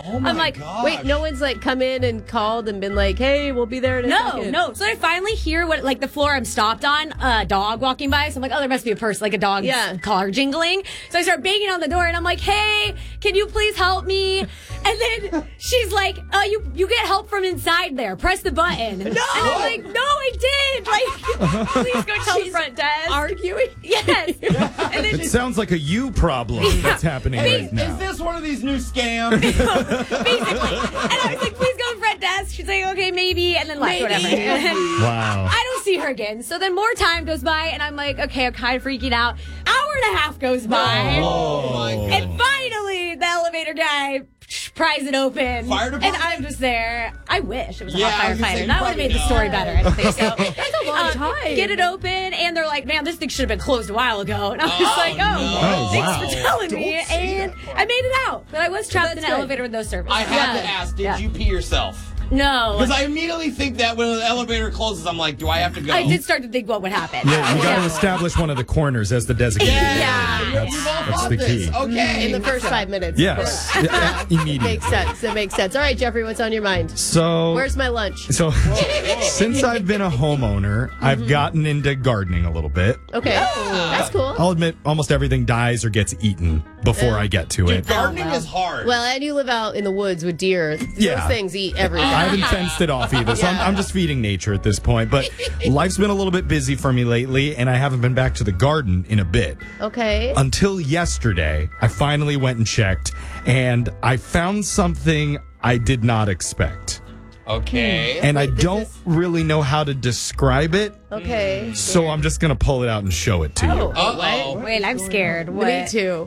Oh my I'm like, gosh. wait, no one's like come in and called and been like, hey, we'll be there in a second. No. So I finally hear what, like, the floor I'm stopped on, a dog walking by. So I'm like, oh, there must be a person, like a dog's collar jingling. So I start banging on the door and I'm like, hey, can you please help me? And then she's like, you get help from inside there. Press the button. No! And I'm like, no, I did. Like, please go tell the front desk. Arguing? Yes. And then It sounds like a you problem that's happening right now. Is this one of these new scams? basically. And I was like, please go to the front desk. She's like, okay, maybe. And then left, whatever. Wow. I don't see her again. So then more time goes by, and I'm like, okay, I'm kind of freaking out. Hour and a half goes by. Oh my God. And finally, the elevator guy pries it open. Fire department? And I'm just there. I wish it was a Yeah, I hot was gonna say, firefighter. That would have made the story better. I don't think so. That's a long time. Get it open, and they're like, man, this thing should have been closed a while ago. And I was like, Oh, thanks wow. for telling me. And I made it out. But I was trapped in an good. elevator with no service. I have to ask, did you pee yourself? No. Because I immediately think that when the elevator closes, I'm like, do I have to go? I did start to think what would happen. Yeah, you got to establish one of the corners as the designated area. That's the key. Okay. In the first 5 minutes. Yes, immediately. Makes sense. That makes sense. All right, Jeffrey, what's on your mind? So, Where's my lunch? So, since I've been a homeowner, I've gotten into gardening a little bit. Okay. That's cool. I'll admit, almost everything dies or gets eaten before I get to it. Gardening is hard. Well, and you live out in the woods with deer. Yeah. Those things eat everything. I haven't fenced it off either, so I'm just feeding nature at this point. But life's been a little bit busy for me lately, and I haven't been back to the garden in a bit. Okay. Until yesterday, I finally went and checked, and I found something I did not expect. Okay. And I don't really know how to describe it, Okay. so I'm just going to pull it out and show it to you. Uh-oh. Wait, I'm scared. What? Me too.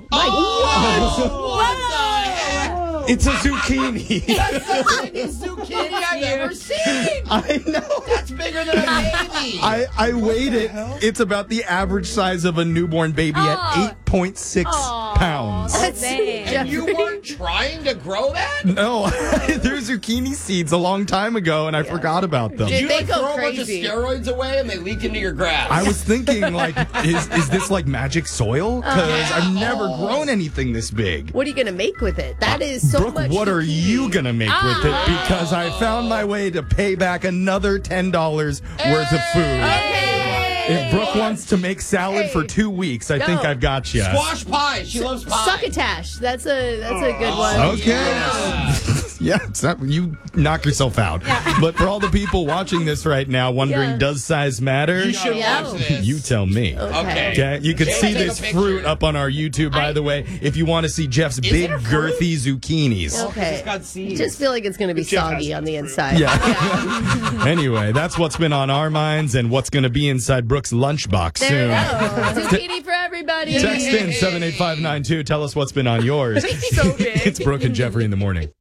It's a zucchini. That's the biggest zucchini I've ever seen. I know. That's bigger than a baby. I weighed it. It's about the average size of a newborn baby at 8.6 pounds. That's And you weren't trying to grow that? No, there's zucchini seeds a long time ago, and I forgot about them. Dude, You they like go throw a bunch of crazy. steroids away and they leak into your grass. I was thinking, like, is this like magic soil? Because I've never grown anything this big. What are you going to make with it? That is so Brooke, much. what are zucchini. you going to make with it? Because I found my way to pay back another $10 worth of food. If Brooke wants to make salad for 2 weeks, I think I've got you. Squash pie. She loves pie. Succotash. That's a good one. Okay. Yeah, you knock yourself out. But for all the people watching this right now wondering, does size matter? You should watch this. You tell me. Okay. You can see Take a this picture. fruit up on our YouTube, by the way, if you want to see Jeff's big, it a fruit? girthy zucchinis. Okay. It's got seeds. Just feel like it's going to be soggy on the inside. Yeah. Anyway, that's what's been on our minds and what's going to be inside Brooke's lunchbox soon. Zucchini for everybody. Text in 78592. Tell us what's been on yours. So big. It's Brooke and Jeffrey in the morning.